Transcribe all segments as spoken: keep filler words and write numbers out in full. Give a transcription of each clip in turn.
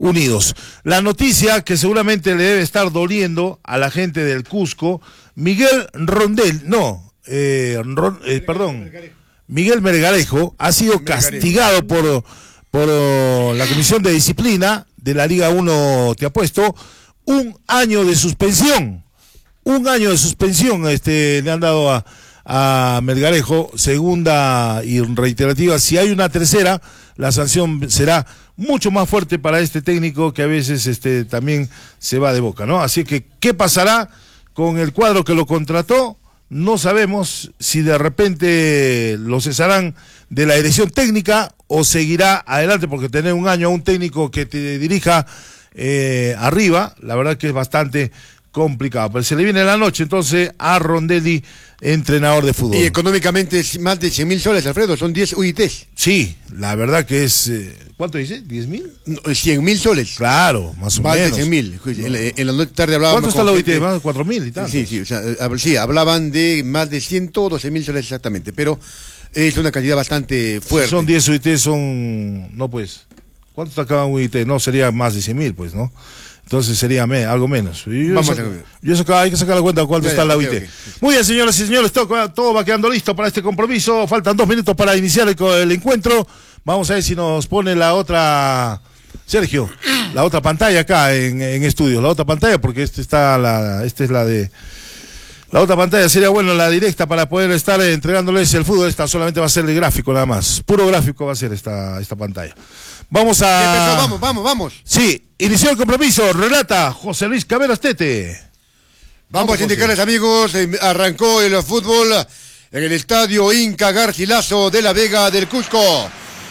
unidos. La noticia que seguramente le debe estar doliendo a la gente del Cusco, Miguel Rondel, no, eh, Ron, eh, perdón, Miguel Melgarejo ha sido castigado por, por uh, la Comisión de Disciplina de la Liga uno, te apuesto, un año de suspensión, un año de suspensión este, le han dado a, a Melgarejo, segunda y reiterativa. Si hay una tercera, la sanción será mucho más fuerte para este técnico que a veces este también se va de boca, ¿no? Así que, ¿qué pasará con el cuadro que lo contrató? No sabemos si de repente lo cesarán de la dirección técnica o seguirá adelante, porque tener un año a un técnico que te dirija eh, arriba, la verdad que es bastante complicado. Pero se le viene la noche entonces a Rondelli, entrenador de fútbol. Y económicamente es más de cien mil soles, Alfredo, son diez U I Ts. Sí, la verdad que es... Eh, ¿cuánto dice? ¿diez mil? No, cien mil soles. Claro, más o más menos. Más de cien mil. En, en la tarde hablábamos... ¿Cuánto está la U I T? Más de cuatro mil y tal. Sí, sí, o sea, sí, hablaban de más de ciento doce mil soles exactamente, pero es una cantidad bastante fuerte. Si son diez U I T, son... No, pues... ¿Cuánto está cada U I T? No, sería más de cien mil, pues, ¿no? Entonces sería me, algo menos. Yo Vamos saco, a yo saco, hay que sacar la cuenta de cuánto ya, está ya, la okay, U I T. okay. Muy bien, señoras y señores, todo, todo va quedando listo para este compromiso. Faltan dos minutos para iniciar el, el encuentro. Vamos a ver si nos pone la otra, Sergio, la otra pantalla acá en, en estudio, la otra pantalla, porque esta está la, esta es la de... La otra pantalla sería bueno, la directa, para poder estar entregándoles el fútbol. Esta solamente va a ser el gráfico nada más. Puro gráfico va a ser esta, esta pantalla. Vamos a... Vamos, vamos, vamos. Sí, inició el compromiso. Relata José Luis Caberas Tete. Vamos, vamos a indicarles, amigos, arrancó el fútbol en el estadio Inca Garcilaso de la Vega del Cusco.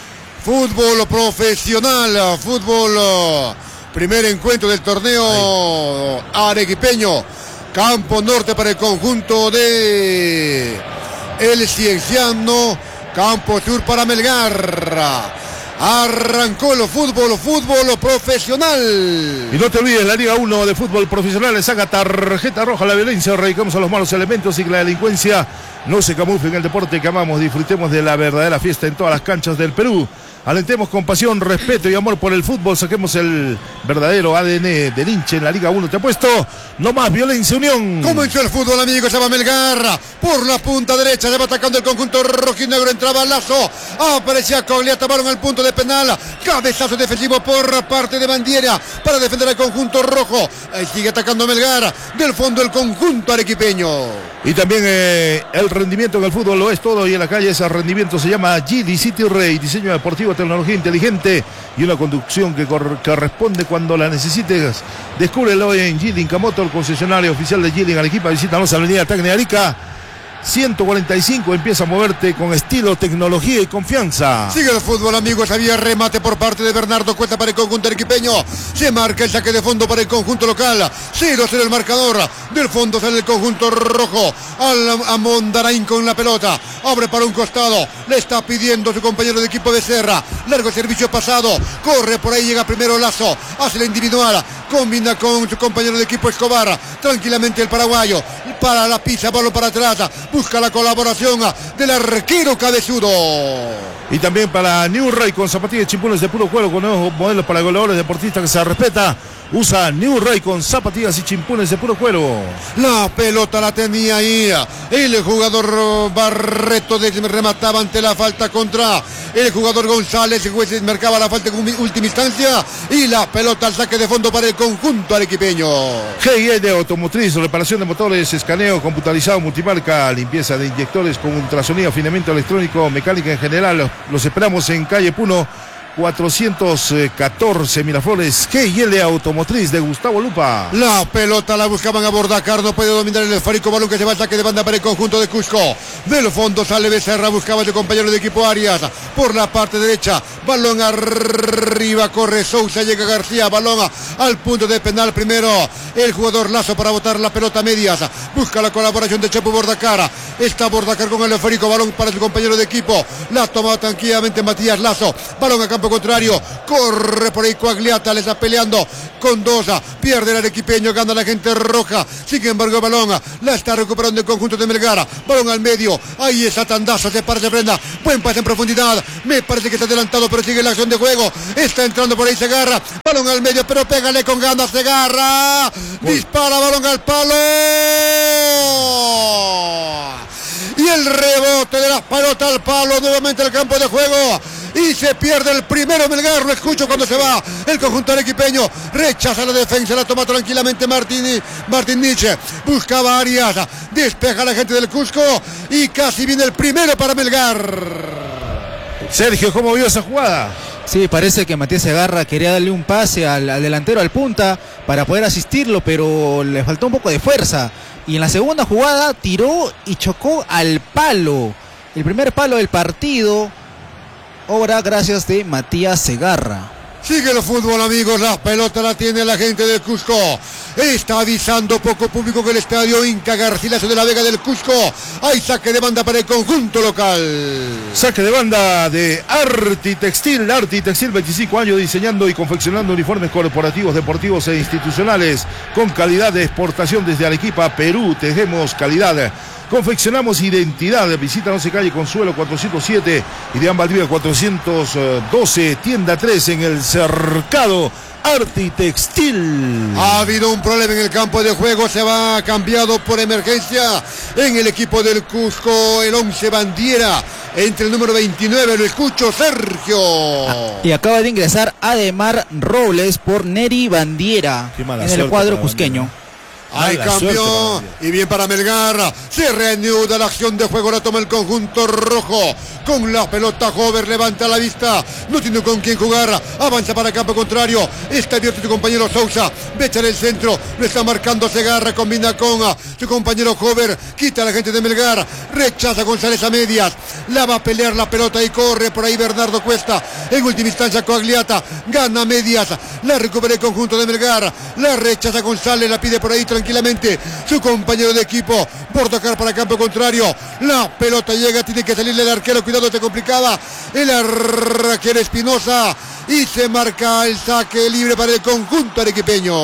Fútbol profesional, fútbol, primer encuentro del torneo Ahí. arequipeño. Campo Norte para el conjunto de El Cienciano, Campo Sur para Melgar. Arrancó el fútbol, fútbol profesional. Y no te olvides, la Liga uno de fútbol profesional le saca tarjeta roja a la violencia, erradicamos a los malos elementos y que la delincuencia no se camufle en el deporte que amamos. Disfrutemos de la verdadera fiesta en todas las canchas del Perú. Alentemos con pasión, respeto y amor por el fútbol. Saquemos el verdadero A D N del hincha en la Liga uno. Te apuesto, no más violencia, unión. Comenzó el fútbol, amigos. Se va Melgar por la punta derecha. Se va atacando el conjunto rojinegro. Entraba Lazo. Aparecía Coglia. Tomaron el punto de penal. Cabezazo defensivo por parte de Bandiera para defender al conjunto rojo. Ahí sigue atacando Melgar. Del fondo el conjunto arequipeño. Y también eh, el rendimiento en el fútbol lo es todo. Y en la calle ese rendimiento se llama Gili City Rey. Diseño deportivo, tecnología inteligente y una conducción que, que responde cuando la necesites. Descúbrelo en Gili Incamoto, el concesionario oficial de Gili en Arequipa. Visítanos a la avenida Tacne Arica ciento cuarenta y cinco. Empieza a moverte con estilo, tecnología y confianza. Sigue el fútbol, amigos. Había remate por parte de Bernardo Cuesta para el conjunto arequipeño. Se marca el saque de fondo para el conjunto local. cero cero el marcador. Del fondo sale el conjunto rojo. Al Amondarain con la pelota. Abre para un costado. Le está pidiendo su compañero de equipo Becerra. Largo servicio pasado. Corre por ahí, llega primero Lazo. Hace la individual. Combina con su compañero de equipo Escobar. Tranquilamente el paraguayo. Para la pizza, balón para atrás. Busca la colaboración del arquero cabezudo. Y también para New Ray con zapatillas y chimpunes de puro cuero, con nuevos modelos para goleadores deportistas que se respeta. Usa New Ray con zapatillas y chimpunes de puro cuero. La pelota la tenía ahí el jugador Barreto, remataba ante la falta contra el jugador González. El juez marcaba la falta en última instancia y la pelota al saque de fondo para el conjunto arequipeño. G I E de Automotriz, reparación de motores, escaneo computarizado, multimarca, limpieza de inyectores con ultrasonido, afinamiento electrónico, mecánica en general. Los esperamos en calle Puno cuatrocientos catorce Miraflores. G I L Automotriz de Gustavo Lupa. La pelota la buscaban a Bordacar, no puede dominar el esférico balón que se va al saque de banda para el conjunto de Cusco. Del fondo sale Becerra, buscaba a su compañero de equipo Arias por la parte derecha. Balón arriba, corre Sousa, llega García, balón al punto de penal. Primero el jugador Lazo para botar la pelota a medias. Busca la colaboración de Chepo Bordacar. Está Bordacar con el esférico, balón para su compañero de equipo. La toma tranquilamente Matías Lazo. Balón a campo campo contrario. Corre por ahí Coagliata, le está peleando con Dosa. Pierde el arequipeño, gana la gente roja. Sin embargo, el balón la está recuperando el conjunto de Melgar. Balón al medio. Ahí está Tandazo, se para, se prenda. Buen pase en profundidad. Me parece que está adelantado, pero sigue la acción de juego. Está entrando por ahí Segarra. Balón al medio, pero pégale con ganas Segarra. Dispara, balón al palo. Y el rebote de las pelotas al palo, nuevamente al campo de juego. Y se pierde el primero Melgar. Lo escucho cuando se va el conjunto arequipeño. Rechaza la defensa, la toma tranquilamente Martín, Martín Nietzsche. Buscaba Arias, despeja a la gente del Cusco. Y casi viene el primero para Melgar. Sergio, ¿cómo vio esa jugada? Sí, parece que Matías Segarra quería darle un pase al, al delantero, al punta, para poder asistirlo, pero le faltó un poco de fuerza. Y en la segunda jugada tiró y chocó al palo. El primer palo del partido, obra gracias de Matías Segarra. Sigue el fútbol, amigos, la pelota la tiene la gente del Cusco. Está avisando poco público que el estadio Inca Garcilaso de la Vega del Cusco. Hay saque de banda para el conjunto local. Saque de banda de Arti Textil. Arti Textil, veinticinco años diseñando y confeccionando uniformes corporativos, deportivos e institucionales con calidad de exportación desde Arequipa, Perú. Tejemos calidad. Confeccionamos identidad. Visítanos en calle Consuelo cuatrocientos siete y de Valdivia cuatrocientos doce, tienda tres en el Cercado. Arti Textil. Ha habido un problema en el campo de juego, se va cambiado por emergencia en el equipo del Cusco, el once Bandiera, entre el número veintinueve, lo escucho, Sergio. Ah, y acaba de ingresar Ademar Robles por Neri Bandiera en el cuadro cusqueño. Hay cambio y bien para Melgar. Se reanuda la acción de juego. La toma el conjunto rojo. Con la pelota Hover levanta la vista. No tiene con quién jugar. Avanza para el campo contrario. Está abierto su compañero Sousa. Becha en el centro. Lo está marcando Segarra. Combina con su compañero Hover. Quita a la gente de Melgar. Rechaza González a medias. La va a pelear la pelota y corre por ahí Bernardo Cuesta. En última instancia Coagliata. Gana medias. La recupera el conjunto de Melgar. La rechaza González. La pide por ahí tranquilamente su compañero de equipo por tocar para el campo contrario. La pelota llega, tiene que salirle el arquero, cuidado, te complicaba el arquero Espinosa y se marca el saque libre para el conjunto arequipeño.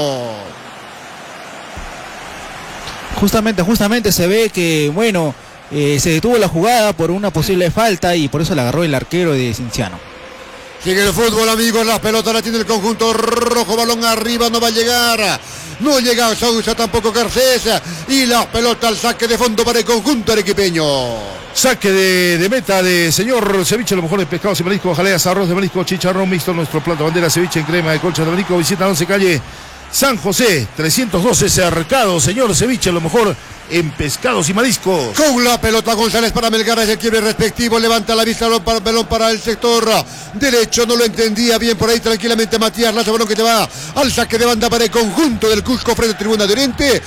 Justamente, justamente se ve que, bueno, eh, se detuvo la jugada por una posible falta y por eso la agarró el arquero de Cienciano. Sigue el fútbol, amigos, la pelota la tiene el conjunto rojo, balón arriba, no va a llegar. No llega Sousa, tampoco Garcés. Y la pelota al saque de fondo para el conjunto arequipeño. Saque de, de meta de señor ceviche, lo mejor de pescados y mariscos, jaleas, arroz de marisco, chicharrón mixto, nuestro plato bandera, ceviche en crema de concha de marisco. Visita once calle San José, trescientos doce, Cercado. Señor ceviche, lo mejor en pescados y mariscos. Con la pelota González para Melgar, es el quiebre respectivo, levanta la vista, balón para, balón para el sector derecho, no lo entendía bien por ahí tranquilamente Matías Lazo, balón que te va al saque de banda para el conjunto del Cusco frente a Tribuna de Oriente,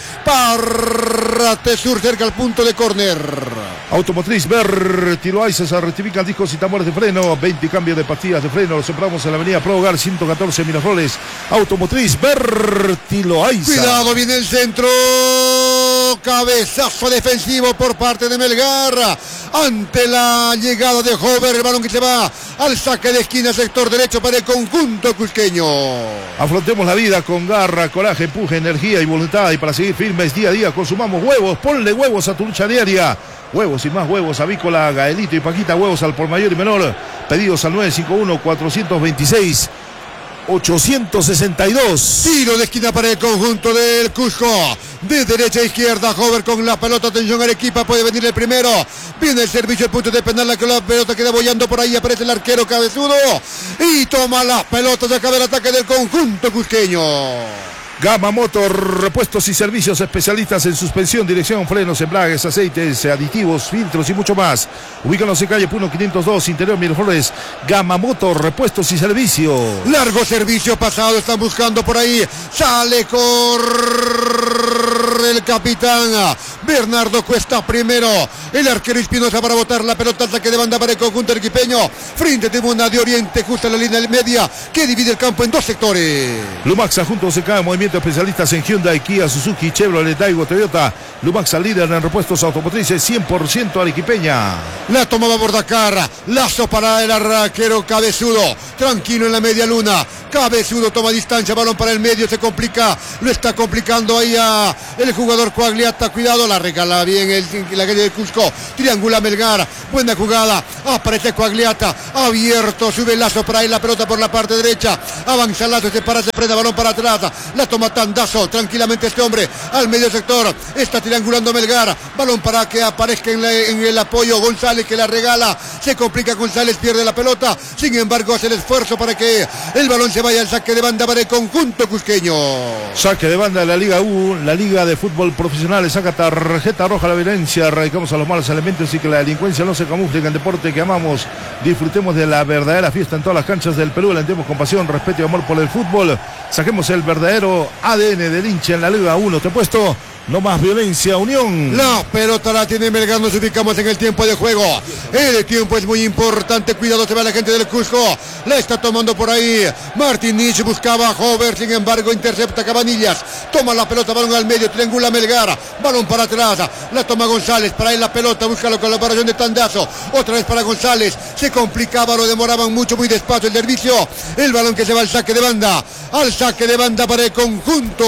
parte sur cerca al punto de córner. Automotriz Bertilo Aiza, se rectifican discos y tambores de freno, veinte cambios de pastillas de freno, los compramos en la avenida Pro Hogar ciento catorce Miraflores. Automotriz Bertilo Aiza. Cuidado, viene el centro, cabezazo defensivo por parte de Melgar ante la llegada de Hover, el balón que se va al saque de esquina sector derecho para el conjunto cusqueño. Afrontemos la vida con garra, coraje, empuje, energía y voluntad, y para seguir firmes día a día consumamos huevos. Ponle huevos a tu lucha diaria. Huevos y más huevos, Avícola, Gaelito y Paquita, huevos al por mayor y menor. Pedidos al nueve cinco uno, cuatro dos seis, ocho seis dos. Tiro de esquina para el conjunto del Cusco. De derecha a izquierda, Hover con la pelota, atención Arequipa, puede venir el primero. Viene el servicio, el punto de penal, la, la pelota queda bollando por ahí, aparece el arquero cabezudo y toma las pelotas, se acaba el ataque del conjunto cusqueño. Gama Motor, repuestos y servicios especialistas en suspensión, dirección, frenos, embragues, aceites, aditivos, filtros y mucho más. Ubícanos en calle Puno quinientos dos, Interior Miraflores. Gama Motor, repuestos y servicios. Largo servicio pasado, están buscando por ahí. Sale, corre el capitán. Bernardo Cuesta primero. El arquero Espinosa para botar la pelota al saque de banda para el conjunto arequipeño. Frente de Tribuna de Oriente, justo en la línea media que divide el campo en dos sectores. Lumaxa junto a Seca, movimiento especialistas en Hyundai, Kia, Suzuki, Chevrolet, Daigo, Toyota. Lumaxa líder en repuestos automotrices, cien por ciento arequipeña. La tomaba Bordacar, lazo para el arquero Cabezudo, tranquilo en la media luna. Cabezudo toma distancia, balón para el medio, se complica, lo está complicando ahí a el jugador Coagliata, cuidado, la regala bien el, la calle de Cusco, triangula Melgar, buena jugada, aparece Coagliata, abierto, sube el lazo para ahí, la pelota por la parte derecha, avanza el lazo, se para, se prende, balón para atrás, la toma Tandazo, tranquilamente este hombre, al medio sector, está triangulando Melgar, balón para que aparezca en, la, en el apoyo González que la regala, se complica González, pierde la pelota, sin embargo hace el esfuerzo para que el balón se vaya al saque de banda para el conjunto cusqueño. Saque de banda de la Liga U, la Liga de Fútbol Profesional, le saca tarjeta roja a la violencia, erradicamos a los malos elementos y que la delincuencia no se camufle en el deporte que amamos. Disfrutemos de la verdadera fiesta en todas las canchas del Perú, alentemos con pasión, respeto y amor por el fútbol. Saquemos el verdadero A D N del hincha en la Liga uno. Te he puesto no más violencia, unión. La pelota la tiene Melgar, nos ubicamos en el tiempo de juego. El tiempo es muy importante, cuidado, se va la gente del Cusco. La está tomando por ahí Martínez, buscaba a Hover, sin embargo intercepta Cabanillas. Toma la pelota, balón al medio, triangula Melgar, balón para atrás, la toma González, para ahí la pelota, busca la colaboración de Tandazo. Otra vez para González, se complicaba, lo demoraban mucho, muy despacio el servicio. El balón que se va al saque de banda, al saque de banda para el conjunto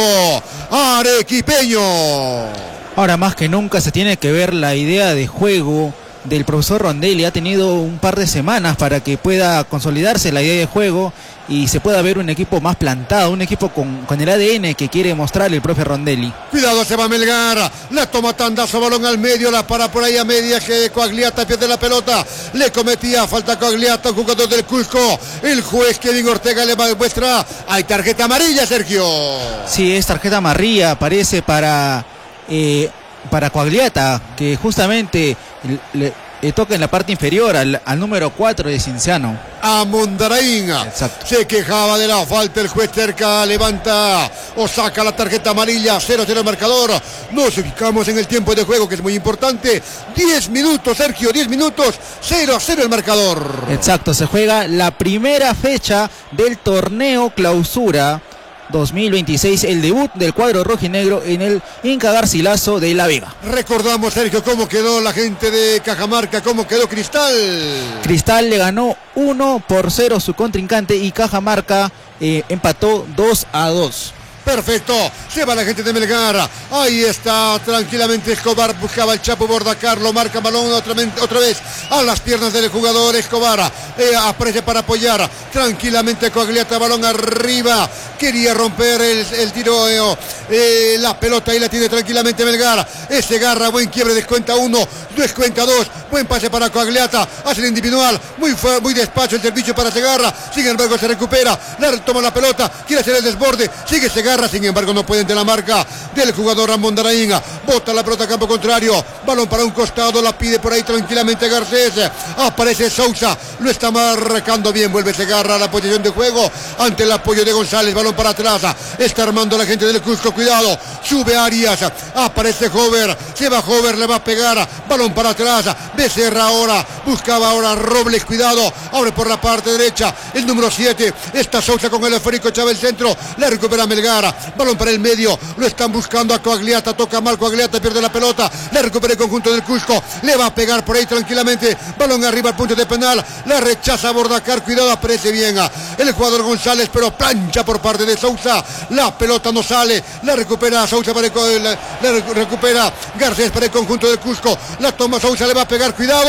arequipeño. Ahora más que nunca se tiene que ver la idea de juego del profesor Rondelli. Ha tenido un par de semanas para que pueda consolidarse la idea de juego y se pueda ver un equipo más plantado, un equipo con, con el A D N que quiere mostrar el profe Rondelli. Cuidado, se va Melgar, la toma Tandazo, balón al medio, la para por ahí a media, que Coagliata pierde la pelota, le cometía falta Coagliata, jugador del Cusco. El juez Kevin Ortega le muestra, hay tarjeta amarilla, Sergio. Sí, es tarjeta amarilla, parece para eh, para Coagliata, que justamente le, le toca en la parte inferior al, al número cuatro de Cienciano. A Mondaraín. Exacto. Se quejaba de la falta, el juez cerca, levanta o saca la tarjeta amarilla, cero cero el marcador. Nos ubicamos en el tiempo de juego, que es muy importante. diez minutos, Sergio, diez minutos, cero a cero el marcador. Exacto, se juega la primera fecha del torneo Clausura dos mil veintiséis, el debut del cuadro rojinegro en el Inca Garcilaso de La Vega. Recordamos, Sergio, cómo quedó la gente de Cajamarca, cómo quedó Cristal. Cristal le ganó uno por cero su contrincante y Cajamarca eh, empató dos a dos. Perfecto, se va la gente de Melgar. Ahí está tranquilamente Escobar, buscaba el Chapo Bordacar, lo marca balón otra, otra vez a las piernas del jugador Escobar. Eh, aparece para apoyar tranquilamente Coagliata, balón arriba. Quería romper el, el tiro, eh, eh, la pelota, ahí la tiene tranquilamente Melgar. Ese garra, buen quiebre, descuenta uno, descuenta dos. Buen pase para Coagliata, hace el individual, muy, muy despacio el servicio para Segarra. Sin embargo se recupera, le toma la pelota, quiere hacer el desborde, sigue Segarra. Sin embargo no puede ante la marca del jugador Ramón Daraín. Bota la pelota a campo contrario, balón para un costado, la pide por ahí tranquilamente Garcés. Aparece Sousa, lo está marcando bien, vuelve Segarra a la posición de juego ante el apoyo de González, balón para atrás, está armando la gente del Cusco, cuidado, sube Arias, aparece Hover, se va Hover, le va a pegar, balón para atrás, Becerra ahora, buscaba ahora Robles, cuidado, abre por la parte derecha, el número siete, está Sousa con el esférico, echaba el centro, la recupera Melgar. Balón para el medio, lo están buscando a Coagliata, toca mal Coagliata, pierde la pelota, le recupera el conjunto del Cusco, le va a pegar por ahí tranquilamente, balón arriba al punto de penal, la rechaza Bordacar, cuidado, aparece bien el jugador González, pero plancha por parte de Sousa, la pelota no sale, la recupera Sousa para el, la, la recupera Garcés para el conjunto del Cusco, la toma Sousa, le va a pegar, cuidado,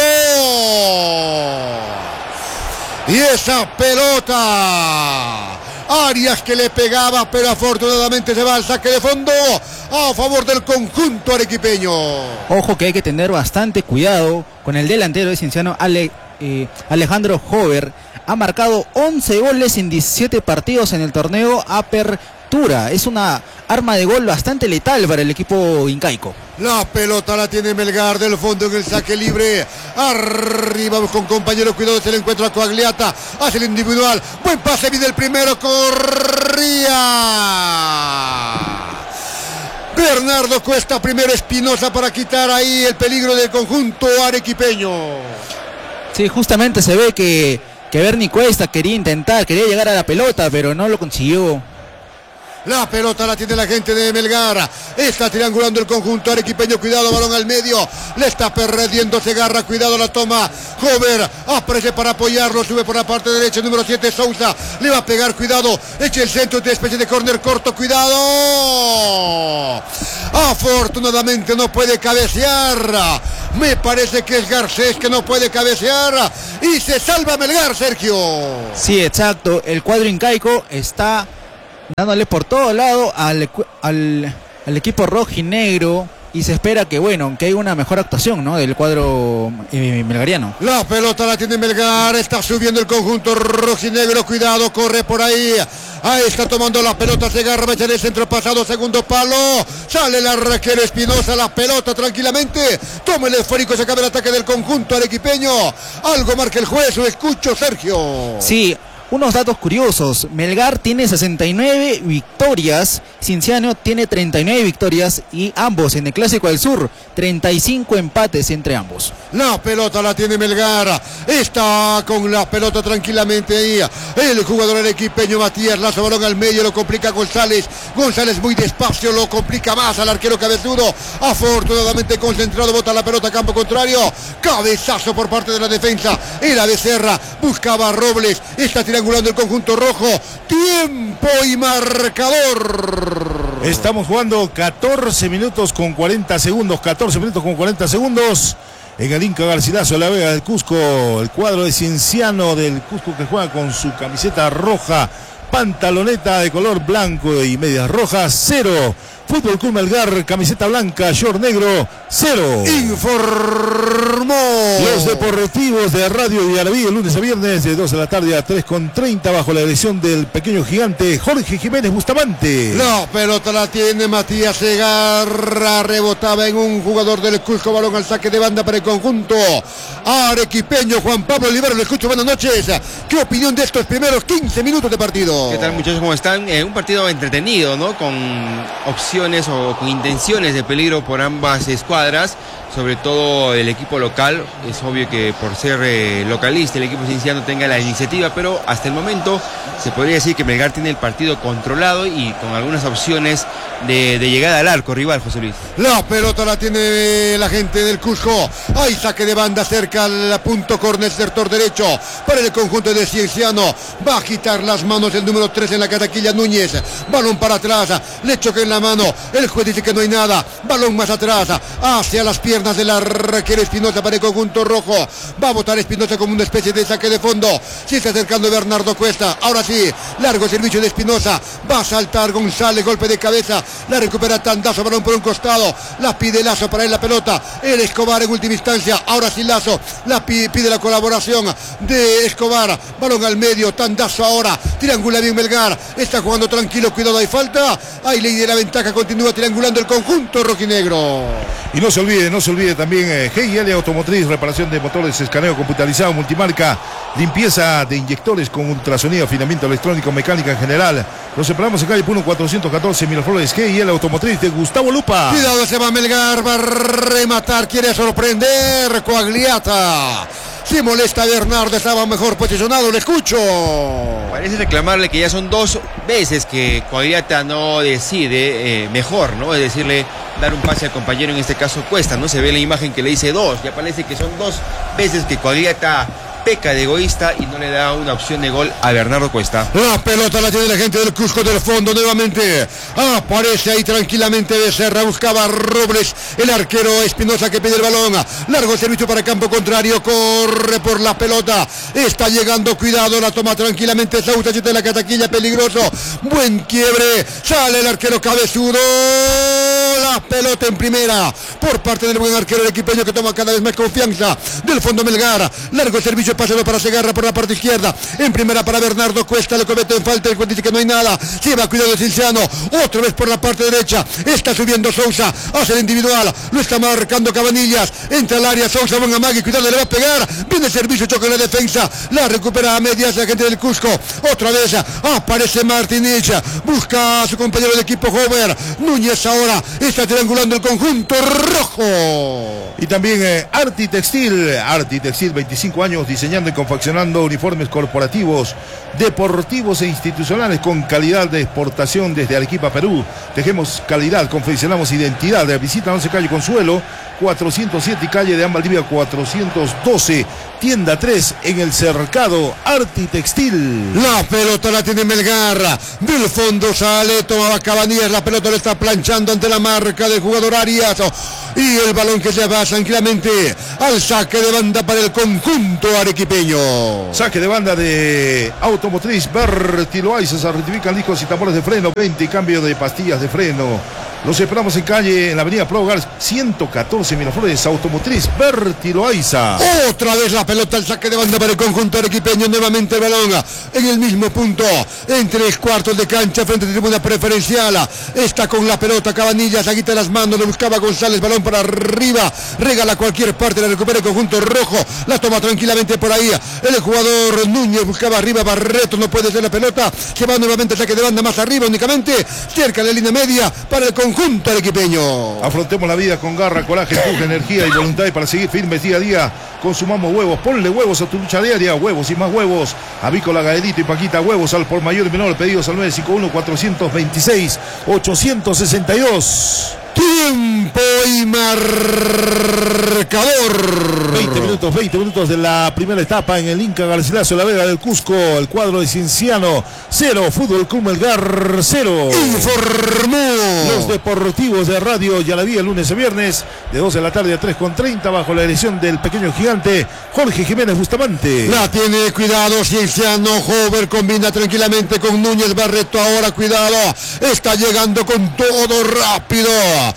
y esa pelota Arias que le pegaba, pero afortunadamente se va al saque de fondo a favor del conjunto arequipeño. Ojo que hay que tener bastante cuidado con el delantero de Cienciano, Ale, eh, Alejandro Hover. Ha marcado once goles en diecisiete partidos en el torneo Apertura. Es una arma de gol bastante letal para el equipo incaico. La pelota la tiene Melgar del fondo en el saque libre. Arriba con compañero, cuidado, se le encuentra a Coagliata. Hace el individual. Buen pase, viene el primero. Corría Bernardo Bernardo Cuesta, primero Espinosa para quitar ahí el peligro del conjunto arequipeño. Sí, justamente se ve que, que Bernie Cuesta quería intentar, quería llegar a la pelota, pero no lo consiguió. La pelota la tiene la gente de Melgar. Está triangulando el conjunto arequipeño. Cuidado, balón al medio. Le está perdiendo Segarra. Cuidado, la toma Hover. Aparece para apoyarlo. Sube por la parte derecha. Número siete, Sousa. Le va a pegar. Cuidado. Echa el centro de especie de córner corto. Cuidado. Afortunadamente no puede cabecear. Me parece que es Garcés que no puede cabecear. Y se salva Melgar, Sergio. Sí, exacto. El cuadro incaico está dándole por todo lado al, al, al equipo rojinegro y se espera que, bueno, que haya una mejor actuación, ¿no?, del cuadro eh, melgariano. La pelota la tiene Melgar, está subiendo el conjunto rojinegro, cuidado, corre por ahí. Ahí está tomando la pelota Segarra, va a echar el centro pasado, segundo palo. Sale el arquero Espinosa, la pelota tranquilamente. Toma el esférico, se acaba el ataque del conjunto arequipeño. Algo marca el juez, lo escucho, Sergio. Sí. Unos datos curiosos: Melgar tiene sesenta y nueve victorias, Cienciano tiene treinta y nueve victorias y ambos en el Clásico del Sur, treinta y cinco empates entre ambos. La pelota la tiene Melgar, está con la pelota tranquilamente ahí el jugador arequipeño Matías Lazo, balón al medio, lo complica González, González muy despacio, lo complica más al arquero cabezudo, afortunadamente concentrado, bota la pelota a campo contrario, cabezazo por parte de la defensa, era Becerra, buscaba a Robles, está triangulando el conjunto rojo, tiempo y marcador. Estamos jugando catorce minutos con cuarenta segundos, catorce minutos con cuarenta segundos. En el Inca Garcilaso, la Vega del Cusco, el cuadro de Cienciano del Cusco que juega con su camiseta roja, pantaloneta de color blanco y medias rojas, cero. Fútbol Club Melgar, camiseta blanca, short negro, cero. Informó los deportivos de Radio Villarabí, el lunes a viernes de dos de la tarde a tres con treinta bajo la dirección del pequeño gigante Jorge Jiménez Bustamante. La pelota la tiene Matías Segarra, rebotaba en un jugador del Cusco, balón al saque de banda para el conjunto arequipeño. Juan Pablo Olivero, le escucho, buenas noches. ¿Qué opinión de estos primeros quince minutos de partido? ¿Qué tal, muchachos? ¿Cómo están? Eh, un partido entretenido, ¿no? Con opciones o con intenciones de peligro por ambas escuadras, sobre todo el equipo local. Es obvio que por ser eh, localista el equipo cienciano tenga la iniciativa, pero hasta el momento se podría decir que Melgar tiene el partido controlado y con algunas opciones de, de llegada al arco rival, José Luis. La pelota la tiene la gente del Cusco, hay saque de banda cerca al punto córner, sector derecho para el conjunto de Cienciano, va a quitar las manos el número tres en la cataquilla Núñez, balón para atrás, le choca en la mano, el juez dice que no hay nada, balón más atrás, hacia las piernas del arquero Espinosa para el conjunto rojo, va a botar Espinosa como una especie de saque de fondo, se está acercando Bernardo Cuesta, ahora sí, largo servicio de Espinosa, va a saltar González, golpe de cabeza, la recupera Tandazo, balón por un costado, la pide Lazo para él la pelota, el Escobar en última instancia, ahora sí Lazo, la pide, pide la colaboración de Escobar, balón al medio, Tandazo ahora, triangula bien Melgar, está jugando tranquilo, cuidado, hay falta, hay ley de la ventaja, continúa triangulando el conjunto rojinegro. Y no se olvide, no se olvide también eh, G I L Automotriz, reparación de motores, escaneo computarizado, multimarca, limpieza de inyectores con ultrasonido, afinamiento electrónico, mecánica en general. Nos separamos en calle Puno cuatrocientos catorce, Miraflores. G I L Automotriz de Gustavo Lupa. Cuidado, se va Melgar, va a rematar, quiere sorprender, Coagliata. Se molesta Bernardo, estaba mejor posicionado, le escucho. Parece reclamarle que ya son dos veces que Coagliata no decide eh, mejor, ¿no? Es decirle, dar un pase al compañero, en este caso Cuesta, ¿no? Se ve la imagen que le dice dos, ya parece que son dos veces que Coagliata peca de egoísta y no le da una opción de gol a Bernardo Cuesta. La pelota la tiene la gente del Cusco del fondo nuevamente. Aparece ahí tranquilamente Becerra, buscaba a Robles, el arquero Espinosa que pide el balón. Largo servicio para el campo contrario, corre por la pelota. Está llegando, cuidado, la toma tranquilamente Sousa, de la cataquilla, peligroso. Buen quiebre, sale el arquero cabezudo. La pelota en primera por parte del buen arquero equipeño que toma cada vez más confianza del fondo Melgar. Largo servicio, pasado para Segarra por la parte izquierda, en primera para Bernardo Cuesta, le comete en falta, el juez dice que no hay nada, lleva cuidado de Cienciano, otra vez por la parte derecha, está subiendo Sousa, hace el individual, lo está marcando Cabanillas, entra al área Sousa, buen amague, cuidado, le va a pegar, viene el servicio, choca en la defensa, la recupera a medias la gente del Cusco, otra vez aparece Martínez, busca a su compañero de equipo Hover, Núñez ahora, Está triangulando el conjunto rojo. Y también eh, Arti Textil, Arti Textil, veinticinco años diseñando y confeccionando uniformes corporativos, deportivos e institucionales con calidad de exportación desde Arequipa, Perú. Tejemos calidad, confeccionamos identidad. Visita once calle Consuelo, cuatrocientos siete y calle de Valdivia cuatrocientos doce, tienda tres en el Cercado. Arti Textil. La pelota la tiene Melgar, del fondo sale, tomaba Cabanillas, la pelota le está planchando ante la marca del jugador Arias, y el balón que se va tranquilamente al saque de banda para el conjunto arequipeño. Saque de banda de Automotriz Bertiloaiza, se rectifican discos y tambores de freno, veinte, cambio de pastillas de freno. Los esperamos en calle, en la avenida Pro Hogar ciento catorce, Miraflores. Automotriz Bertiloaiza. Otra vez la pelota, el saque de banda para el conjunto arequipeño, nuevamente el balón en el mismo punto, en tres cuartos de cancha, frente a tribuna preferencial. Está con la pelota Cabanillas, la quita las manos, le buscaba González, balón para arriba, regala cualquier parte, la recupera el conjunto rojo, la toma tranquilamente por ahí, el jugador Núñez buscaba arriba, Barreto, no puede ser la pelota, que va nuevamente el saque de banda más arriba, únicamente cerca de la línea media para el conjunto junto arequipeño. Afrontemos la vida con garra, coraje, empuje, energía y voluntad, y para seguir firmes día a día consumamos huevos. Ponle huevos a tu lucha diaria, huevos y más huevos. Avícola, Gaedito y Paquita, huevos al por mayor y menor. Pedidos al nueve cinco uno, cuatro dos seis, ocho seis dos. Tiempo y marcador. veinte minutos, veinte minutos de la primera etapa en el Inca Garcilaso, la Vega del Cusco. El cuadro de Cienciano cero, Fútbol Club Melgar cero. Informó los deportivos de Radio Yalaví, el lunes a viernes de dos de la tarde a tres con treinta, bajo la dirección del pequeño gigante Jorge Jiménez Bustamante. La tiene, cuidado, Cienciano. Hover combina tranquilamente con Núñez. Barreto ahora, cuidado, está llegando con todo rápido.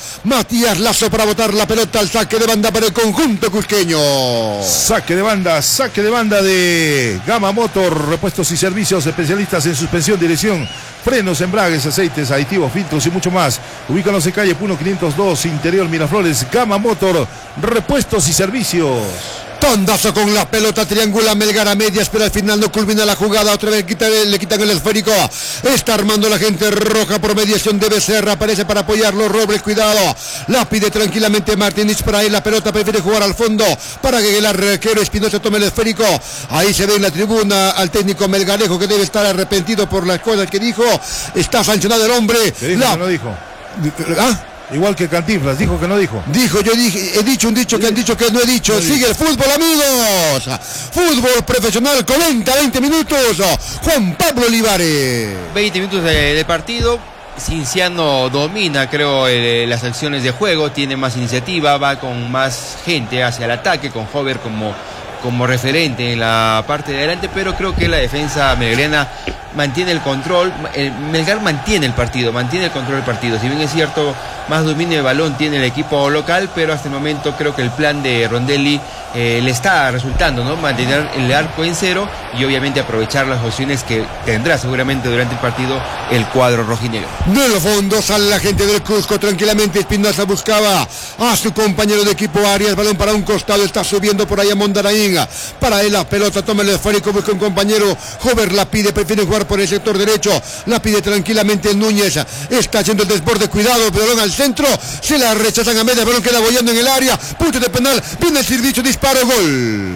Matías Lazo para botar la pelota al saque de banda para el conjunto cusqueño. Saque de banda, saque de banda de Gama Motor, repuestos y servicios especialistas en suspensión, dirección, frenos, embragues, aceites, aditivos, filtros y mucho más. Ubícanos en calle Puno quinientos dos, Interior Miraflores. Gama Motor, repuestos y servicios. Tondazo con la pelota, triangula Melgar a medias, pero al final no culmina la jugada. Otra vez quita, le quitan el esférico. Está armando la gente roja por mediación de Becerra. Aparece para apoyarlo Robles, cuidado. La pide tranquilamente Martínez para él. La pelota prefiere jugar al fondo para que el arquero Espinosa tome el esférico. Ahí se ve en la tribuna al técnico melgarejo, que debe estar arrepentido por las cosas que dijo. Está sancionado el hombre. ¿Qué dijo la... que no dijo? ¿Ah? Igual que Cantinflas, dijo que no dijo. Dijo, yo dije, he dicho un dicho que han dicho que no he dicho. No Sigue dicho. El fútbol, amigos. Fútbol profesional, cuarenta, veinte minutos. Juan Pablo Olivares. veinte minutos de, de partido. Cienciano domina, creo, eh, las acciones de juego, tiene más iniciativa, va con más gente hacia el ataque, con Hover como, como referente en la parte de adelante, pero creo que la defensa melgrana mantiene el control. El Melgar mantiene el partido, mantiene el control del partido. Si bien es cierto, más dominio de balón tiene el equipo local, pero hasta el momento creo que el plan de Rondelli eh, le está resultando, ¿no? Mantener el arco en cero y obviamente aprovechar las opciones que tendrá seguramente durante el partido el cuadro rojinegro. De los fondos sale la gente del Cusco tranquilamente. Espinosa buscaba a su compañero de equipo Arias, balón para un costado, está subiendo por ahí a Mondaraín. Para él la pelota, toma el esférico, busca un compañero. Hover la pide, prefiere jugar por el sector derecho, la pide tranquilamente Núñez, está haciendo el desborde, cuidado, balón al centro, se la rechazan a media, balón queda bollando en el área, punto de penal, viene el servicio, disparo, gol.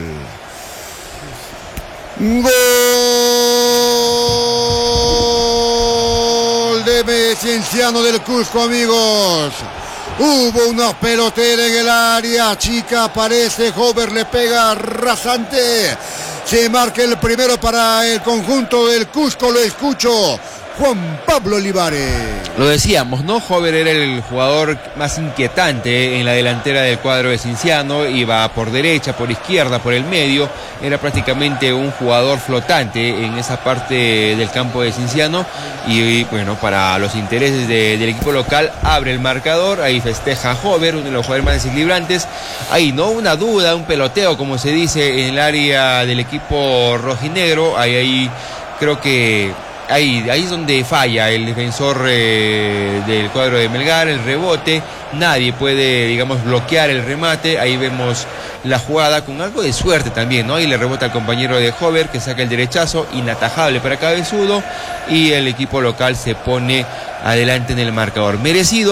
Gol de Cienciano del Cusco, amigos. Hubo una pelotera en el área, chica, aparece, Hover le pega rasante. Se marca el primero para el conjunto del Cusco, lo escucho. Juan Pablo Olivares. Lo decíamos, ¿no? Hover era el jugador más inquietante en la delantera del cuadro de Cienciano, iba por derecha, por izquierda, por el medio, era prácticamente un jugador flotante en esa parte del campo de Cienciano y, bueno, para los intereses de, del equipo local abre el marcador, ahí festeja Hover, uno de los jugadores más desequilibrantes, ahí no una duda, un peloteo como se dice en el área del equipo rojinegro, ahí, ahí creo que Ahí, ahí es donde falla el defensor eh, del cuadro de Melgar, el rebote, nadie puede, digamos, bloquear el remate, ahí vemos la jugada con algo de suerte también, ¿no? Ahí le rebota al compañero de Hover que saca el derechazo, inatajable para Cabezudo, y el equipo local se pone adelante en el marcador. Merecido,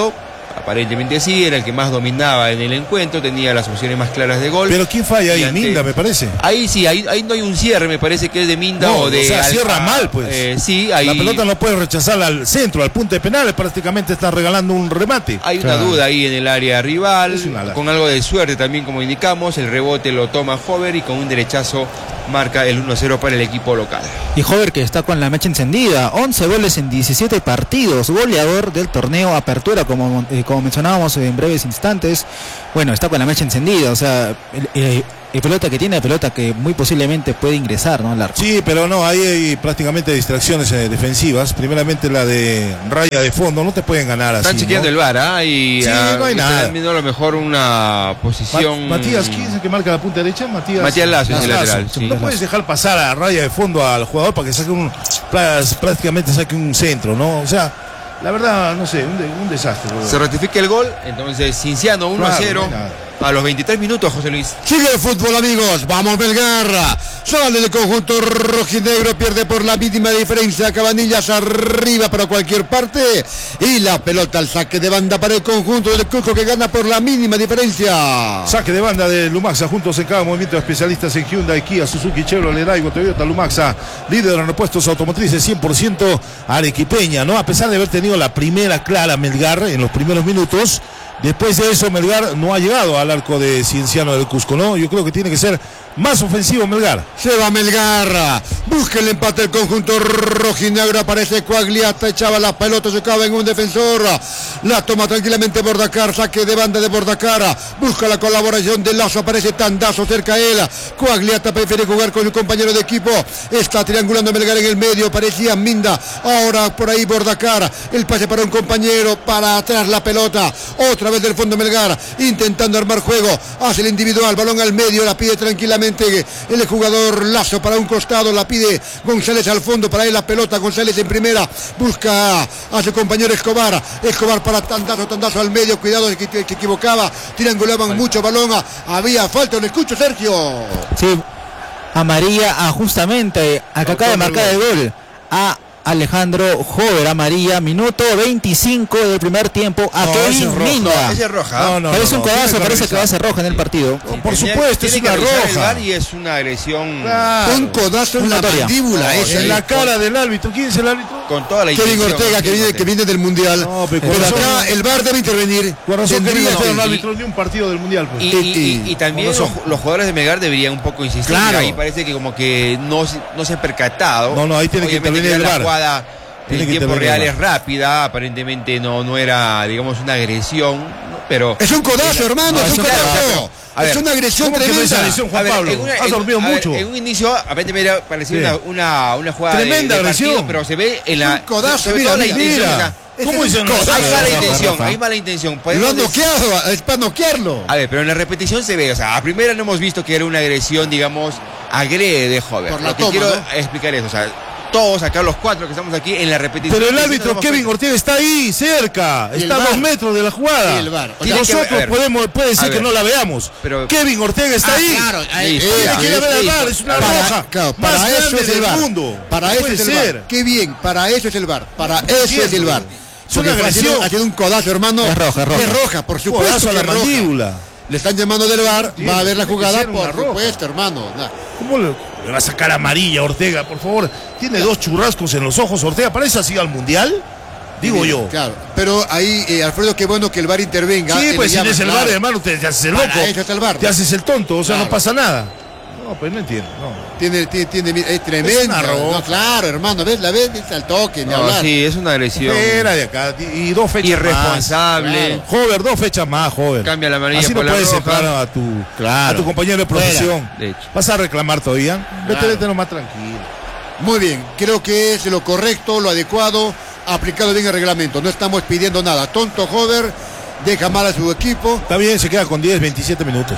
Aparentemente sí, era el que más dominaba en el encuentro, tenía las opciones más claras de gol. Pero ¿quién falla ahí? ante... Minda, me parece. Ahí sí, ahí, ahí no hay un cierre, me parece que es de Minda no, o de... O sea, Alfa, cierra mal, pues. Eh, sí, ahí... La pelota no puede rechazar al centro, al punto de penales, prácticamente está regalando un remate. Hay una claro. duda ahí en el área rival, una... con algo de suerte también, como indicamos, el rebote lo toma Hover y con un derechazo marca el uno a cero para el equipo local. Y Hover, que está con la mecha encendida, once goles en diecisiete partidos, goleador del torneo Apertura, como, eh, como mencionábamos en breves instantes. Bueno, está con la mecha encendida, o sea, el, el, el pelota que tiene, la pelota que muy posiblemente puede ingresar, ¿no? Al arco. Sí, pero no, ahí hay prácticamente distracciones eh, defensivas. Primeramente la de raya de fondo, no te pueden ganar así. Están chequeando, ¿no? El V A R, ¿eh? Y sí, uh, no hay nada. Están viendo a lo mejor una posición. Ma Matías, ¿quién es el que marca la punta derecha? Matías, Matías Lazo, es el Lazo. lateral. Sí. No puedes dejar pasar a raya de fondo al jugador para que saque un, prácticamente saque un centro, ¿no? O sea, la verdad, no sé, un, de, un desastre. Bro. Se ratifica el gol, entonces Cinciano uno a cero. Claro, a los veintitrés minutos, José Luis. Sigue el fútbol, amigos. Vamos, Melgar. Sale del conjunto rojinegro, pierde por la mínima diferencia. Cabanillas arriba para cualquier parte. Y la pelota al saque de banda para el conjunto del Cusco, que gana por la mínima diferencia. Saque de banda de Lumaxa, juntos en cada movimiento de especialistas en Hyundai, Kia, Suzuki, Chevrolet, Daigo, Toyota, Lumaxa, líder en repuestos automotrices, cien por ciento arequipeña, ¿no? A pesar de haber tenido la primera clara Melgar en los primeros minutos, después de eso Melgar no ha llegado al arco de Cienciano del Cusco, ¿no? Yo creo que tiene que ser más ofensivo Melgar. Se va Melgar, busca el empate del conjunto rojinegro, aparece Coagliata, echaba la pelota, se acaba en un defensor, la toma tranquilamente Bordacar, saque de banda de Bordacar, busca la colaboración de Lazo, aparece Tandazo cerca a él, Coagliata prefiere jugar con su compañero de equipo, está triangulando Melgar en el medio, parecía Minda, ahora por ahí Bordacar, el pase para un compañero, para atrás la pelota, otra vez del fondo Melgar, intentando armar juego, hace el individual, balón al medio, la pide tranquilamente el jugador Lazo para un costado, la pide González al fondo, para él la pelota, González en primera, busca a su compañero Escobar, Escobar para Tandazo, Tandazo al medio, cuidado que se equivocaba, triangulaban mucho balón, había falta, lo escucho Sergio. Sí, amarilla a justamente a que acaba de marcar el gol, a Alejandro Hover, amarilla, minuto veinticinco del primer tiempo a no, Kevin Minda. Esa es roja. No, no, parece no, un codazo, no, parece que va a ser roja en el partido. Sí, por tenía, supuesto, es una roja. Y es una agresión. Claro. Un codazo en la mandíbula. No, esa, en la cara del árbitro. ¿Quién es el árbitro? Con toda la Kevin Ortega, que viene, que viene del Mundial. No, pero, pero acá el V A R debe intervenir. Por razón que no es el árbitro ni un partido del Mundial. Pues. Y, y, y, y también los, los jugadores de Melgar deberían un poco insistir. Claro. Ahí parece que como que no, no se han percatado. No, no, ahí tiene Obviamente que intervenir el V A R. La jugada en tiempo real es rápida, aparentemente no, no era, digamos, una agresión, ¿no? Pero... Es un codazo, hermano, no, es un codazo. A ver, es una agresión tremenda. Es agresión, Juan ver, Pablo? En una, Has dormido en, mucho. Ver, en un inicio, aparentemente parecía sí. una, una, una jugada tremenda de, de agresión, partido, pero se ve en la... Un codazo, se ve mira, toda mira, la intención. mira. ¿Cómo es el codazo? Hay mala intención, hay mala intención. Lo han noqueado, es para noquearlo. A ver, pero en la repetición se ve, o sea, a primera no hemos visto que era una agresión, digamos, agrede de Hover. Por la Lo que toma, quiero ¿no? explicar es, o sea, todos acá los cuatro que estamos aquí en la repetición. Pero el árbitro Kevin Ortega está ahí cerca, está a dos metros de la jugada. Y el V A R. Y nosotros que, ver, podemos puede decir que no la veamos. Pero Kevin Ortega está ah, ahí. Claro, ahí, eh, tiene que ir a ver al V A R, es una para, roja. Claro, más para eso grande es el del V A R. mundo. Para no eso puede es el ser. V A R. Qué bien, para eso es el V A R. Para eso es el V A R. Es una agresión. Ha tenido un codazo, hermano. Es roja, es roja. Es roja, por supuesto. Codazo a la mandíbula. Le están llamando del V A R, sí, va a ver la jugada, por roja. supuesto, hermano. ¿Cómo le, le va a sacar amarilla a Ortega, por favor? Tiene dos churrascos en los ojos, Ortega. ¿Parece así al Mundial? Digo sí, yo. Claro, pero ahí, eh, Alfredo, qué bueno que el V A R intervenga. Sí, pues si llama, eres el claro. V A R, hermano, te, te haces el loco. Para eso está el V A R. Te haces el tonto, o sea, claro. no pasa nada. No, pues no entiendo, no. Tiene, tiene, tiene, es tremenda. No, claro, hermano, ¿ves? La ves, al toque, ni no, hablar. Sí, es una agresión. Fuera de acá, y dos fechas irresponsable. más. Claro. Jover, dos fechas más, Jover. Cambia la amarilla así por no la puedes roja. entrar a tu, claro. a tu compañero de profesión. De hecho. ¿Vas a reclamar todavía? Vete, Claro. vete nomás tranquilo. Muy bien, creo que es lo correcto, lo adecuado, aplicado bien el reglamento. No estamos pidiendo nada. Tonto Jover, deja mal a su equipo. Está bien, se queda con diez, veintisiete minutos.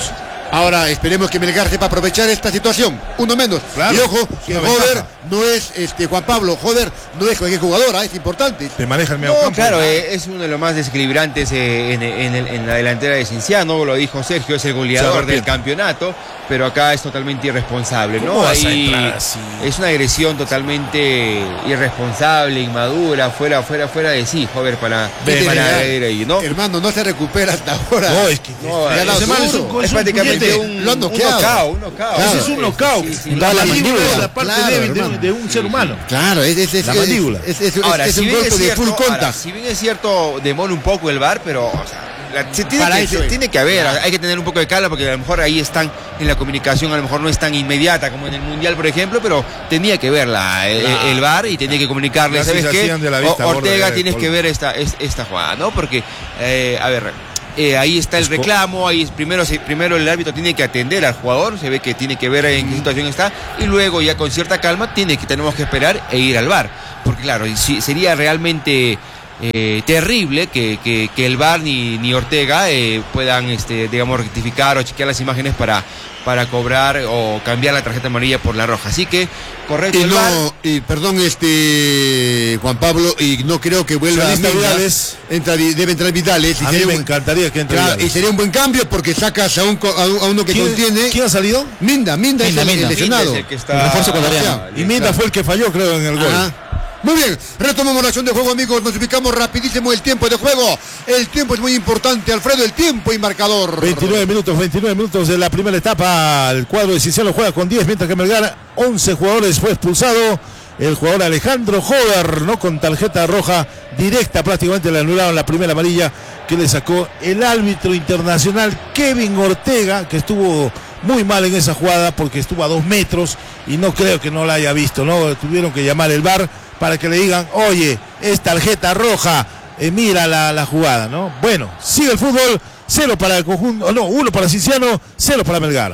Ahora esperemos que Melgar sepa aprovechar esta situación, uno menos. Claro, y ojo, sí, Joder no es este Juan Pablo, Joder no es cualquier jugador, ¿eh? Es importante. Te maneja el medio No, campo. claro, eh, es uno de los más desequilibrantes eh, en, en el- en la delantera de Cienciano, lo dijo Sergio, es el Se goleador del arrepiente. campeonato, pero acá es totalmente irresponsable, ¿Cómo ¿no? vas a Ahí entrar así? es una agresión totalmente irresponsable, inmadura, fuera, fuera, fuera de sí, joder, para, Vete, para Melgar. ir ahí, ¿no? Hermano, no se recupera hasta ahora. No, es que No, Le ha dado ese man es duro. un- es es un prácticamente puñete. un, Lo han un noqueado. knockout, un knockout. Ese Claro. es un knockout. Sí, sí, sí. La La mandíbula mandíbula. es la parte Claro, débil de, hermano. un- de un ser humano. Claro, es, es, es, La es- mandíbula. es, es- es- Ahora, es si un bien golpe es de cierto, full ahora, contact. si bien es cierto, demora un poco el V A R, pero o sea, la- se tiene, Para que, eso se- es. tiene que haber, hay que tener un poco de calma porque a lo mejor ahí están en la comunicación, a lo mejor no es tan inmediata como en el Mundial, por ejemplo, pero tenía que verla el, Claro. el V A R y tenía que comunicarle, Casi ¿sabes se qué? hacían de la vista O- gorda Ortega, de tienes Col- que ver esta, es- esta jugada, ¿no? Porque, eh, a ver, eh, ahí está el Esco- reclamo, ahí es- primero, se- primero el árbitro tiene que atender al jugador, se ve que tiene que ver en qué situación está, y luego ya con cierta calma tiene que, tenemos que esperar e ir al V A R, porque claro, y si- sería realmente eh, terrible que, que- que el V A R ni, ni Ortega eh, puedan, este, digamos, rectificar o chequear las imágenes para, para cobrar o cambiar la tarjeta amarilla por la roja. Así que, correcto, Y el V A R. no, y perdón, este Juan Pablo, y no creo que vuelva Salista Minda. Vidales. Entra, debe entrar Vidales. Y A mí sería me un- encantaría que entre Claro, y Vidales. sería un buen cambio porque sacas a, un, co- a, un- a uno que ¿Quién, contiene. ¿Quién ha salido? Minda, Minda, Minda, es el, Minda. el lesionado. Es el que está- El refuerzo ecuatoriano. Y Minda fue el que falló, creo, en el gol. Ajá. Muy bien, retomamos la acción de juego, amigos. Nos ubicamos rapidísimo el tiempo de juego. El tiempo es muy importante, Alfredo, el tiempo y marcador. veintinueve minutos, veintinueve minutos de la primera etapa. El cuadro de Cienciano juega con diez, mientras que Melgar, once jugadores, fue expulsado. El jugador Alejandro Joder, ¿no? Con tarjeta roja directa, prácticamente le anularon la primera amarilla que le sacó el árbitro internacional Kevin Ortega, que estuvo muy mal en esa jugada porque estuvo a dos metros y no creo que no la haya visto, ¿no? Tuvieron que llamar el V A R para que le digan, oye, es tarjeta roja, eh, mira la, la jugada, ¿no? Bueno, sigue el fútbol, cero para el conjunto, no, uno para Cienciano, cero para Melgar.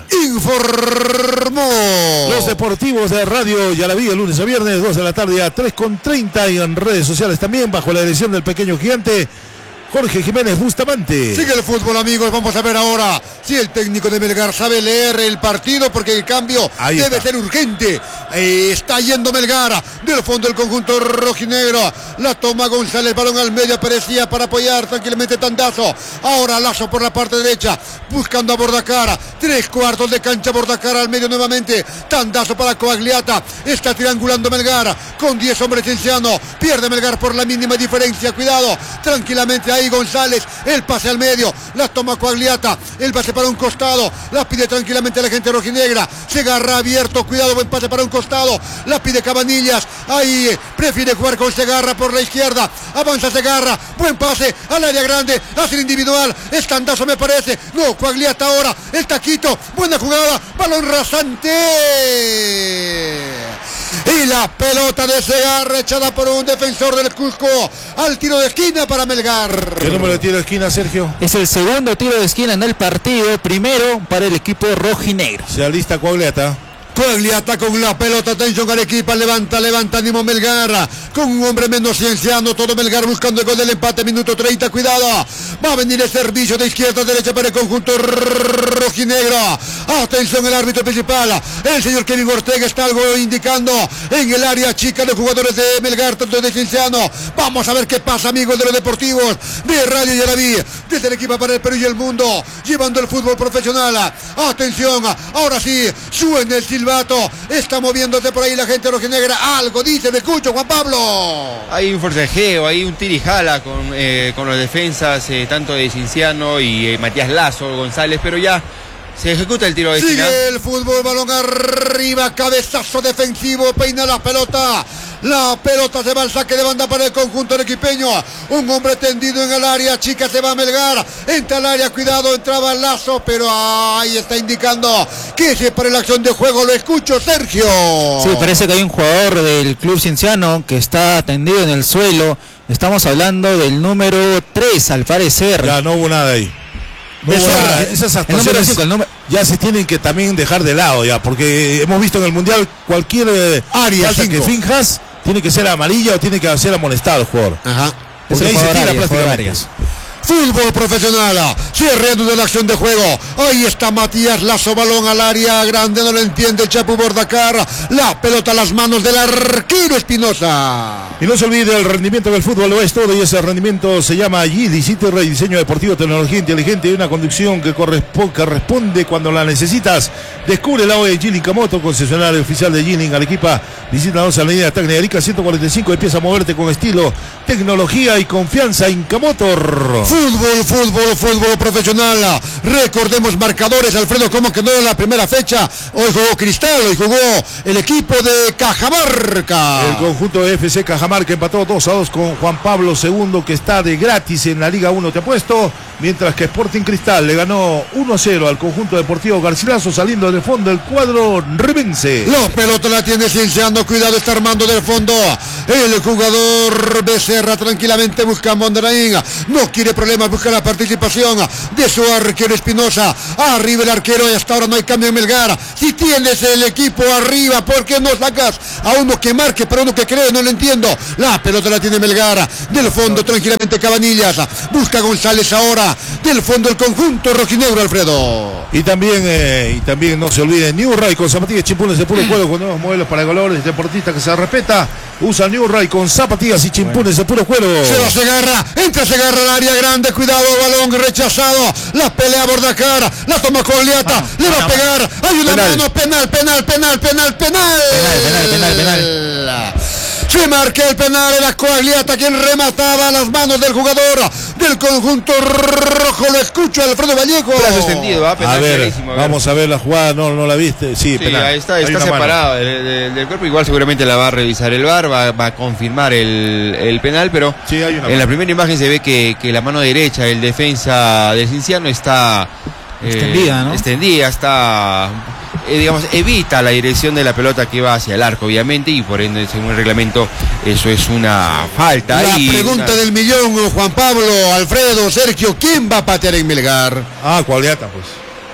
Informó. Los deportivos de Radio Yalaví, el lunes a viernes, dos de la tarde a tres con treinta y en redes sociales también, bajo la dirección del pequeño gigante Jorge Jiménez Bustamante. Sigue el fútbol, amigos. Vamos a ver ahora si el técnico de Melgar sabe leer el partido, porque el cambio Ahí debe está. ser urgente. Eh, está yendo Melgar del fondo del conjunto rojinegro. La toma González, balón al medio, aparecía para apoyar tranquilamente Tandazo. Ahora Lazo por la parte derecha, buscando a Bordacara. Tres cuartos de cancha, Bordacara al medio nuevamente. Tandazo para Coagliata. Está triangulando Melgar con diez hombres Cienciano. Pierde Melgar por la mínima diferencia. Cuidado, tranquilamente ahí González, el pase al medio, la toma Coagliata, el pase para un costado, la pide tranquilamente la gente rojinegra, Segarra abierto, cuidado, buen pase para un costado, la pide Cabanillas, ahí eh, prefiere jugar con Segarra por la izquierda, avanza Segarra, buen pase al área grande, hace el individual, Estandazo me parece, no, Coagliata ahora, el taquito, buena jugada, balón rasante. Y la pelota de Segarra echada por un defensor del Cusco al tiro de esquina para Melgar. ¿Qué número de tiro de esquina, Sergio? Es el segundo tiro de esquina en el partido, primero para el equipo rojinegro. Se alista Coagliata. Coagliata con la pelota, atención al equipo, levanta, levanta, ánimo Melgar, con un hombre menos Cienciano, todo Melgar buscando el gol del empate, minuto treinta, cuidado, va a venir el servicio de izquierda a derecha para el conjunto rojinegro, atención el árbitro principal, el señor Kevin Ortega está algo indicando en el área chica de jugadores de Melgar, tanto de Cienciano, vamos a ver qué pasa, amigos de los deportivos, de Radio Yalaví, desde el equipo para el Perú y el mundo, llevando el fútbol profesional, atención, ahora sí, suena el silbato, está moviéndose por ahí la gente rojinegra, algo dice, me escucho, Juan Pablo. Hay un forcejeo, hay un tirijala con, eh, con los defensas, eh, tanto de Cienciano y eh, Matías Lazo, González, pero ya se ejecuta el tiro de esquina. Sigue el fútbol, balón arriba, cabezazo defensivo, peina la pelota. La pelota se va al saque de banda para el conjunto arequipeño. Un hombre tendido en el área, chica, se va a Melgar. Entra al área, cuidado, entraba el Lazo, pero ahí está indicando que se para la acción de juego. Lo escucho, Sergio. Sí, parece que hay un jugador del club Cienciano que está tendido en el suelo. Estamos hablando del número tres, al parecer. Ya no hubo nada ahí. No hubo Eso, nada. el Esas número actuaciones cinco, el número- ya se tienen que también dejar de lado ya, porque hemos visto en el Mundial cualquier eh, Área, falta que cinco. finjas tiene que ser amarilla o tiene que ser amonestado el jugador. Ajá. Es Porque el ahí se jugador tira Arias, jugador prácticamente. Arias. Fútbol profesional, Se reanuda la acción de juego. Ahí está Matías Lazo, balón al área grande, no lo entiende el Chapu Bordacar. La pelota a las manos del arquero Espinosa. Y no se olvide, el rendimiento del fútbol lo es todo, y ese rendimiento se llama Gili City Rey, diseño deportivo, tecnología inteligente y una conducción que, correspo- que responde cuando la necesitas. Descúbrela hoy en Gilling Camoto, concesionario oficial de Gilling Arequipa. Visítanos en la avenida Tacna de Arica ciento cuarenta y cinco. Empieza a moverte con estilo, tecnología y confianza. Incamotor. Fútbol, fútbol, fútbol profesional. Recordemos marcadores, Alfredo, como que no era la primera fecha. Hoy jugó Cristal, hoy jugó el equipo de Cajamarca. El conjunto de F C Cajamarca empató dos a dos con Juan Pablo segundo, que está de gratis en la Liga uno, te apuesto. Mientras que Sporting Cristal le ganó uno a cero al conjunto deportivo Garcilaso, saliendo del fondo el cuadro ribense. La pelota la tiene Cienciano, cuidado, está armando del fondo. El jugador Becerra tranquilamente busca a Mondaraín. No quiere problemas, busca la participación de su arquero Espinosa. Arriba el arquero y hasta ahora no hay cambio en Melgar. Si tienes el equipo arriba, ¿por qué no sacas a uno que marque, para uno que cree? No lo entiendo. La pelota la tiene Melgar. Del fondo tranquilamente Cabanillas. Busca a González ahora. Del fondo el conjunto rojinegro, Alfredo. Y también, eh, y también no se olviden, New Ray con zapatillas chimpunes de puro cuero, con nuevos modelos para colores, deportistas que se respeta. Usa New Ray con zapatillas y chimpunes de puro cuero. Se va Segarra, entra Segarra al área grande, cuidado, balón rechazado. La pelea Bordacar, la toma Cogliata, le va a pegar. Hay una penal. mano, penal, penal, penal, penal, penal. Penal, penal, penal, penal. Se marca el penal, era Cogliata quien remataba a las manos del jugador del conjunto rojo. Lo escucho, Alfredo Vallejo. Brazo extendido, ¿va? Penal A ver, clarísimo, a ver. vamos a ver la jugada, no, no la viste. Sí, Sí, penal. ahí está, Hay está una mano. separado del, del- del cuerpo. Igual seguramente la va a revisar el V A R, va, va a confirmar el, el penal, pero Sí, hay una en mano. la primera imagen se ve que, que la mano derecha del defensa del Cinciano está eh, Extendida, ¿no? extendida, está, eh, digamos, evita la dirección de la pelota que va hacia el arco, obviamente, y por ende, según el reglamento, eso es una falta. La y pregunta una- del millón, Juan Pablo, Alfredo, Sergio, ¿quién va a patear en Melgar? Ah, Cogliata, pues.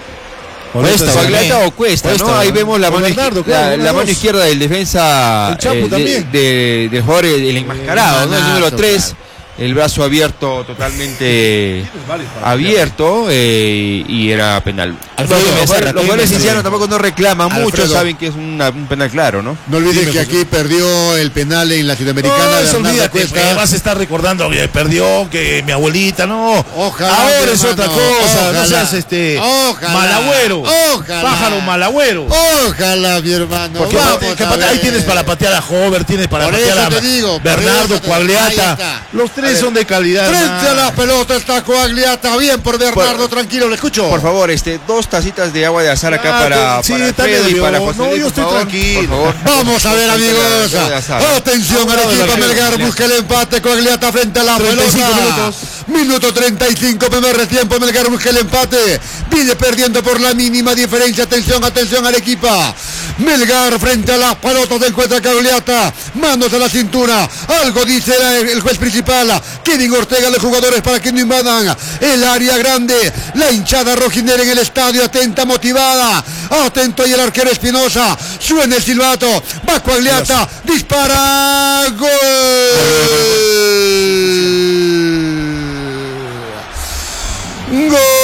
Cuesta, Cogliata, Cogliata. Cogliata o Cuesta, Cuesta, ¿no? Ahí ¿no? vemos la Con mano, Bernardo, izquier- claro, la, una la de mano dos. izquierda del defensa El Chapu eh, de- también. de- del jugador, el, el enmascarado, ¿no? El número manazo, tres, claro. el brazo abierto totalmente abierto, eh, y era penal. Alfredo Los- los Becerra, jugadores- los ¿qué jugadores me cincianos dice? tampoco no reclaman mucho, Alfredo. saben que es una- un penal claro, ¿no? No olviden Dime, que José. aquí perdió el penal en la Sudamericana. No, eso Bernardo olvídate, Cuesta. pues, vas a estar recordando que perdió, que mi abuelita, no. Ojalá, Ahora mi es otra hermano, cosa, no ojalá. seas este Ojalá, malagüero, ojalá. pájaro malagüero. Ojalá, mi hermano. Porque Vamos pate- que a pate- ahí ver. tienes para patear a Hover, tienes para Por patear eso a te digo, por Bernardo, eso te- Cogliata. ahí está. Los A tres ver, son de calidad. Frente a la man. pelota está Coagliata. Bien por Bernardo, Por- tranquilo, le escucho. Por favor, este, dos tacitas de agua de azar acá Ah, para, sí, para está Alfredo y nervioso. para José No, Luis, yo por estoy favor, tranquilo. por favor. Vamos a ver, Dos tacitas amigos. de agua de azar. Atención, Vamos a ver, Arequipa Alfredo. Melgar busca el empate. Coagliata frente a la treinta y cinco pelota. minutos. Minuto treinta y cinco, primer tiempo. Melgar busca el empate. Viene perdiendo por la mínima diferencia. Atención, atención, Arequipa. Melgar frente a las pelotas de encuentra Coagliata. Manos a la cintura. Algo dice el, el juez principal. Kevin Ortega, los jugadores para que no invadan el área grande. La hinchada rojinera en el estadio, atenta, motivada. Atento y el arquero Espinosa. Suena el silbato. Va Coagliata. Dispara. Gol. Gol.